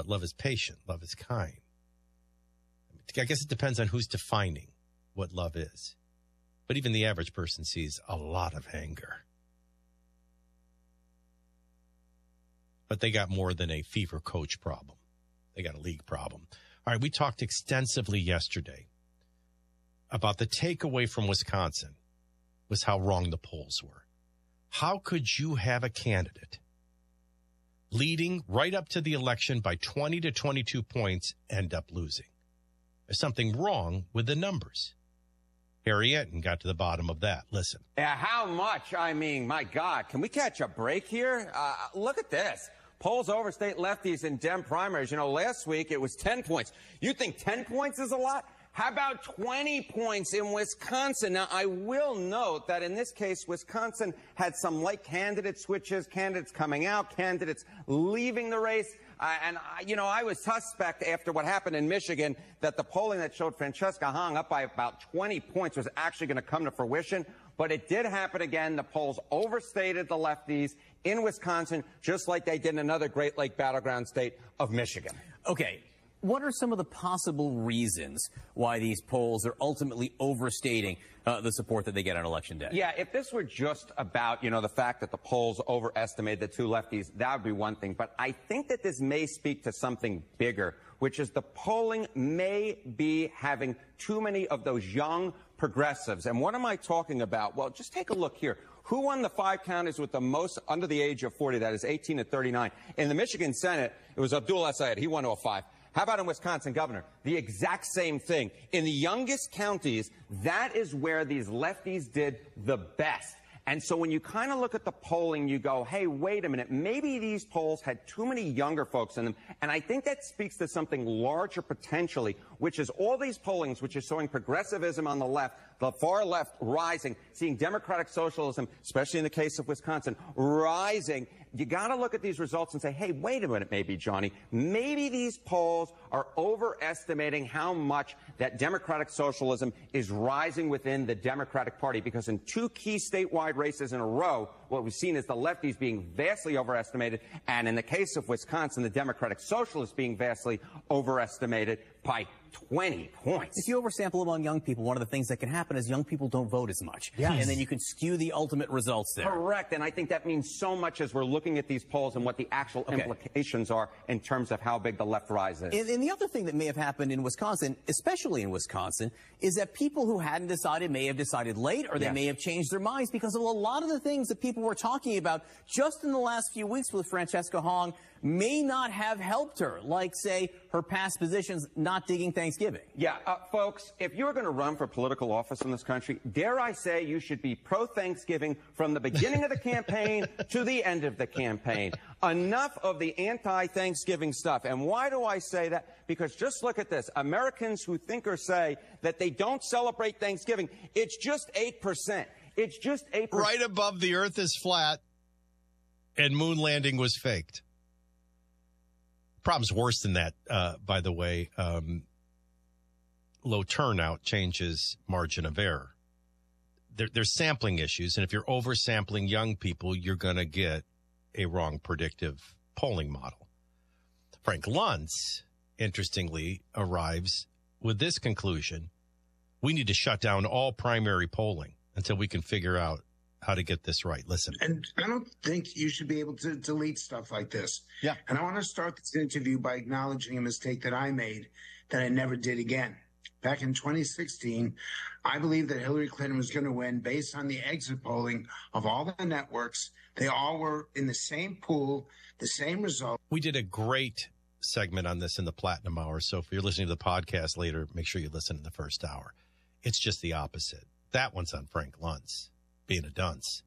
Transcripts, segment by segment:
love is patient. Love is kind. I guess it depends on who's defining what love is. But even the average person sees a lot of anger. But they got more than a fever coach problem. They got a league problem. All right, we talked extensively yesterday about the takeaway from Wisconsin was how wrong the polls were. How could you have a candidate leading right up to the election by 20 to 22 points end up losing? There's something wrong with the numbers. Harry Enton got to the bottom of that. Listen. Yeah, how much? I mean, my God, can we catch a break here? Look at this. Polls overstate lefties in Dem primaries. You know, last week it was 10 points. You think 10 points is a lot? How about 20 points in Wisconsin? Now, I will note that in this case, Wisconsin had some late candidate switches, candidates coming out, candidates leaving the race. I was suspect after what happened in Michigan that the polling that showed Francesca Hong up by about 20 points was actually going to come to fruition. But it did happen again. The polls overstated the lefties in Wisconsin, just like they did in another Great Lake battleground state of Michigan. Okay. What are some of the possible reasons why these polls are ultimately overstating the support that they get on Election Day? Yeah, if this were just about, the fact that the polls overestimated the two lefties, that would be one thing. But I think that this may speak to something bigger, which is the polling may be having too many of those young progressives. And what am I talking about? Well, just take a look here. Who won the 5 counties with the most under the age of 40? That is 18 to 39. In the Michigan Senate, it was Abdul El-Sayed. He won to a 5. How about in Wisconsin, Governor? The exact same thing. In the youngest counties, that is where these lefties did the best. And so when you kind of look at the polling, you go, hey, wait a minute, maybe these polls had too many younger folks in them. And I think that speaks to something larger potentially, which is all these pollings, which is showing progressivism on the left, the far left rising, seeing democratic socialism, especially in the case of Wisconsin, rising. You got to look at these results and say, hey, wait a minute, maybe, Johnny. Maybe these polls are overestimating how much that democratic socialism is rising within the Democratic Party, because in 2 key statewide races in a row, what we've seen is the lefties being vastly overestimated, and in the case of Wisconsin, the democratic socialists being vastly overestimated by 20 points. If you oversample among young people, one of the things that can happen is young people don't vote as much. Yes. And then you can skew the ultimate results there. Correct. And I think that means so much as we're looking at these polls and what the actual implications are in terms of how big the left rise is. And the other thing that may have happened in Wisconsin, especially in Wisconsin, is that people who hadn't decided may have decided late, or they may have changed their minds because of a lot of the things that people were talking about just in the last few weeks with Francesca Hong may not have helped her, like, say, her past positions not digging Thanksgiving. Yeah, folks, if you're going to run for political office in this country, dare I say you should be pro-Thanksgiving from the beginning of the campaign to the end of the campaign. Enough of the anti-Thanksgiving stuff. And why do I say that? Because just look at this. Americans who think or say that they don't celebrate Thanksgiving, it's just 8%. It's just 8%. Right above the earth is flat and moon landing was faked. Problem's worse than that, by the way. Low turnout changes margin of error. There's sampling issues, and if you're oversampling young people, you're going to get a wrong predictive polling model. Frank Luntz, interestingly, arrives with this conclusion: we need to shut down all primary polling until we can figure out how to get this right. Listen. And I don't think you should be able to delete stuff like this. Yeah. And I want to start this interview by acknowledging a mistake that I made that I never did again. Back in 2016, I believed that Hillary Clinton was going to win based on the exit polling of all the networks. They all were in the same pool, the same result. We did a great segment on this in the Platinum Hour. So if you're listening to the podcast later, make sure you listen to the first hour. It's just the opposite. That one's on Frank Luntz being a dunce.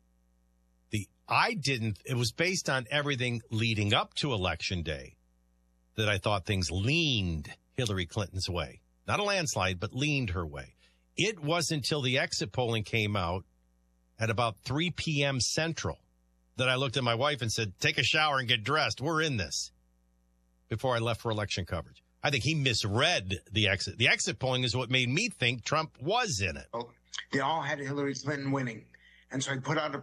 It was based on everything leading up to Election Day that I thought things leaned Hillary Clinton's way. Not a landslide, but leaned her way. It wasn't until the exit polling came out at about 3 p.m. Central that I looked at my wife and said, take a shower and get dressed. We're in this. Before I left for election coverage. I think he misread the exit. The exit polling is what made me think Trump was in it. They all had Hillary Clinton winning. And so I put out a